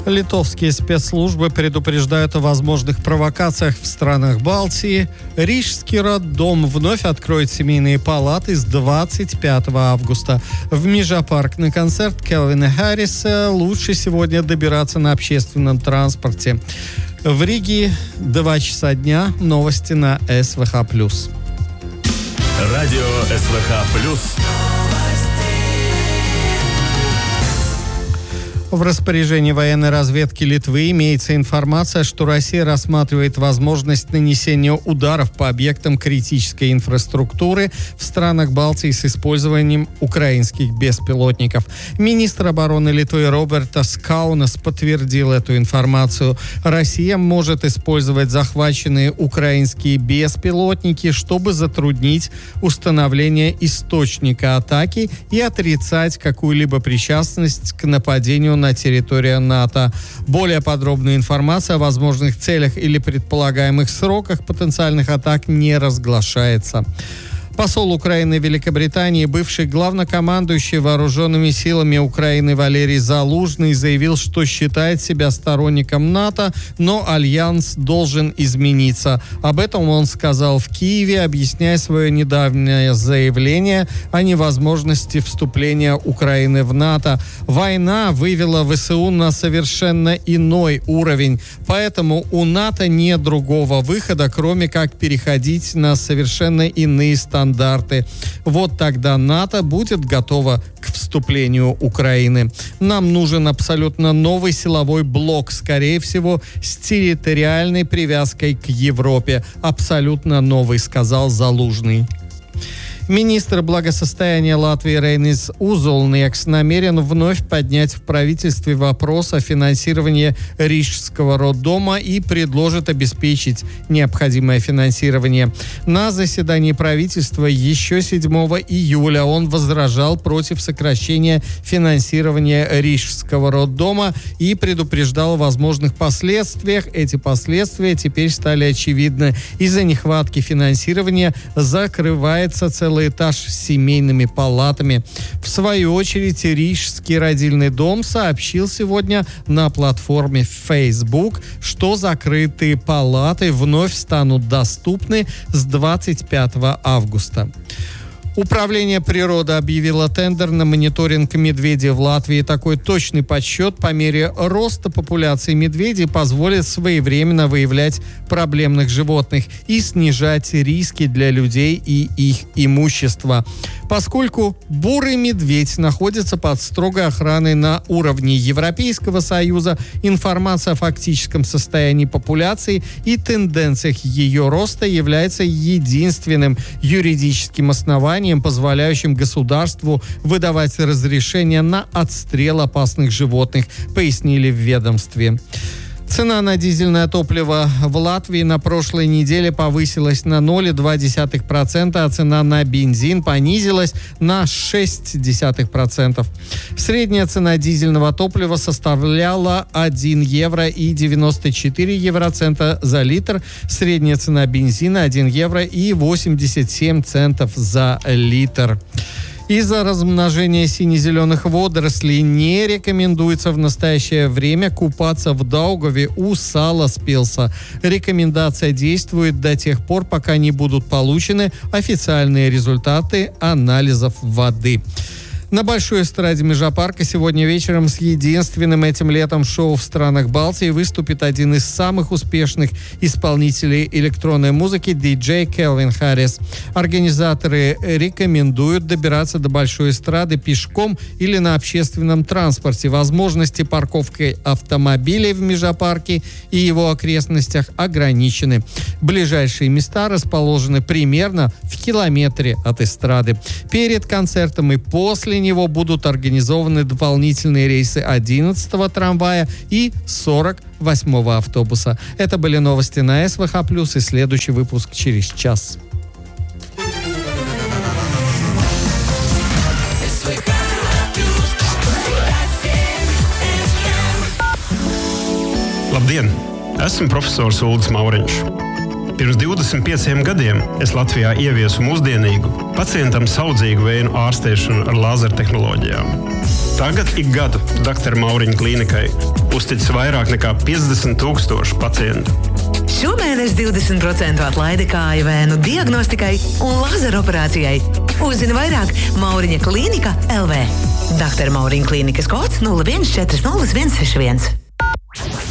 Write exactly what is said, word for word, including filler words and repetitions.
Литовские спецслужбы предупреждают о возможных провокациях в странах Балтии. Рижский роддом вновь откроет семейные палаты с двадцать пятого августа. В Межапарк на концерт Кельвина Харриса лучше сегодня добираться на общественном транспорте. В Риге два часа дня. Новости на эс вэ ха плюс. Радио эс вэ ха плюс. В распоряжении военной разведки Литвы имеется информация, что Россия рассматривает возможность нанесения ударов по объектам критической инфраструктуры в странах Балтии с использованием украинских беспилотников. Министр обороны Литвы Робертас Каунас подтвердил эту информацию. Россия может использовать захваченные украинские беспилотники, чтобы затруднить установление источника атаки и отрицать какую-либо причастность к нападению на территорию НАТО. Более подробную информацию о возможных целях или предполагаемых сроках потенциальных атак не разглашается. Посол Украины в Великобритании, бывший главнокомандующий вооруженными силами Украины Валерий Залужный заявил, что считает себя сторонником НАТО, но альянс должен измениться. Об этом он сказал в Киеве, объясняя свое недавнее заявление о невозможности вступления Украины в НАТО. Война вывела вэ эс у на совершенно иной уровень, поэтому у НАТО нет другого выхода, кроме как переходить на совершенно иные стандарты. стандарты. Вот тогда НАТО будет готово к вступлению Украины. Нам нужен абсолютно новый силовой блок, скорее всего, с территориальной привязкой к Европе. Абсолютно новый, сказал Залужный. Министр благосостояния Латвии Рейнис Узолнекс намерен вновь поднять в правительстве вопрос о финансировании Рижского роддома и предложит обеспечить необходимое финансирование. На заседании правительства еще седьмого июля он возражал против сокращения финансирования Рижского роддома и предупреждал о возможных последствиях. Эти последствия теперь стали очевидны. Из-за нехватки финансирования закрывается целый этаж с семейными палатами. В свою очередь, Рижский родильный дом сообщил сегодня на платформе Facebook, что закрытые палаты вновь станут доступны с двадцать пятого августа. Управление природы объявило тендер на мониторинг медведей в Латвии. Такой точный подсчет по мере роста популяции медведей позволит своевременно выявлять проблемных животных и снижать риски для людей и их имущества. Поскольку бурый медведь находится под строгой охраной на уровне Европейского Союза, информация о фактическом состоянии популяции и тенденциях ее роста является единственным юридическим основанием, позволяющим государству выдавать разрешение на отстрел опасных животных, пояснили в ведомстве. Цена на дизельное топливо в Латвии на прошлой неделе повысилась на ноль целых две десятых процента, а цена на бензин понизилась на шесть целых шесть десятых процента. Средняя цена дизельного топлива составляла один евро и девяносто четыре евроцента за литр. Средняя цена бензина один евро и восемьдесят семь центов за литр. Из-за размножения сине-зеленых водорослей не рекомендуется в настоящее время купаться в Даугаве у Саласпилса. Рекомендация действует до тех пор, пока не будут получены официальные результаты анализов воды. На большой эстраде Межапарка сегодня вечером с единственным этим летом шоу в странах Балтии выступит один из самых успешных исполнителей электронной музыки диджей Кельвин Харрис. Организаторы рекомендуют добираться до большой эстрады пешком или на общественном транспорте. Возможности парковки автомобилей в Межапарке и его окрестностях ограничены. Ближайшие места расположены примерно в километре от эстрады. Перед концертом и после него будут организованы дополнительные рейсы одиннадцатого трамвая и сорок восьмого автобуса. Это были новости на эс вэ ха плюс, и следующий выпуск через час. Labdien! Esmu profesors Ulris Mauriņš. Pirms divdesmit pieciem gadiem es Latvijā ieviesu mūsdienīgu, pacientam saudzīgu vēju ārstēšanu ar lāzertehnoloģijām. Tagad ik gadu doktora Mauriņa klīnikai uzticis vairāk nekā piecdesmit tūkstoši pacientu. Šomēnes divdesmit procentu atlaide kāju vēnu diagnostikai un lazeru operācijai. Uzzini vairāk Mauriņa klīnika L V. Dakter Mauriņa klīnikas kods nulle viens četri nulle viens seši viens.